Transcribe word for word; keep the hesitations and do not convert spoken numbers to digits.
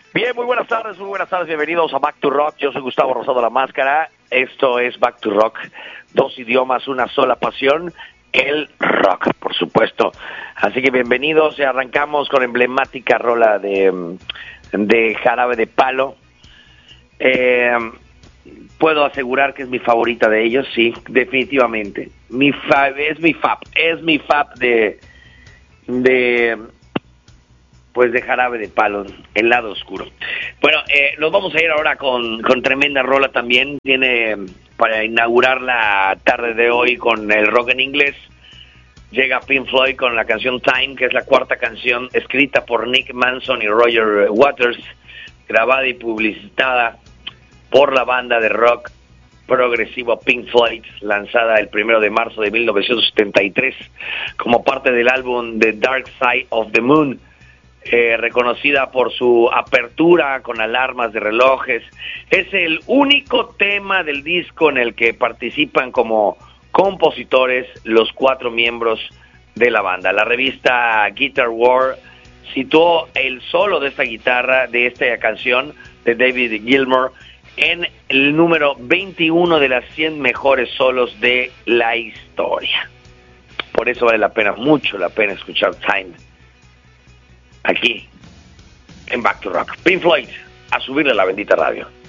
Bien, muy buenas tardes, muy buenas tardes, bienvenidos a Back to Rock. Yo soy Gustavo Rosado La Máscara, esto es Back to Rock, dos idiomas, una sola pasión, el rock, por supuesto. Así que bienvenidos y arrancamos con emblemática rola de, de Jarabe de Palo. Eh, puedo asegurar que es mi favorita de ellos, sí, definitivamente. Mi fa, es mi fab, es mi fab de... de pues de Jarabe de Palo, el lado oscuro. Bueno, eh, nos vamos a ir ahora con, con tremenda rola también. Tiene para inaugurar la tarde de hoy con el rock en inglés. Llega Pink Floyd con la canción Time, que es la cuarta canción escrita por Nick Manson y Roger Waters, grabada y publicitada por la banda de rock progresivo Pink Floyd, lanzada el primero de marzo de mil novecientos setenta y tres como parte del álbum The Dark Side of the Moon. Eh, reconocida por su apertura con alarmas de relojes. Es el único tema del disco en el que participan como compositores los cuatro miembros de la banda. La revista Guitar World situó el solo de esta guitarra, de esta canción de David Gilmour, en el número veintiuno de las cien mejores solos de la historia. Por eso vale la pena, mucho la pena escuchar Time aquí en Back to Rock. Pink Floyd, a subirle a la bendita radio.